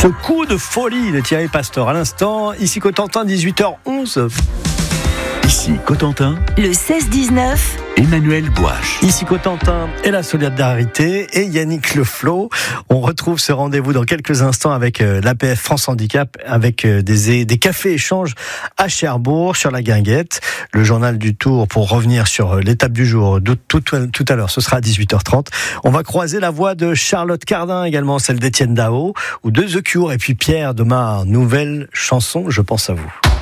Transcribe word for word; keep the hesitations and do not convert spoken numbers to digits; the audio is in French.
Ce coup de folie de Thierry Pasteur à l'instant, ici Cotentin, dix-huit heures onze. Ici Cotentin, le seize dix-neuf, Emmanuel Gouache. Ici Cotentin et la solidarité et Yannick Le Flot. On retrouve ce rendez-vous dans quelques instants avec l'A P F France Handicap, avec des, des cafés-échanges à Cherbourg, sur la Guinguette. Le journal du Tour pour revenir sur l'étape du jour tout, tout, tout à l'heure, ce sera à dix-huit heures trente. On va croiser la voix de Charlotte Cardin, également celle d'Étienne Dao, ou de The Cure, et puis Pierre de ma nouvelle chanson, Je pense à vous.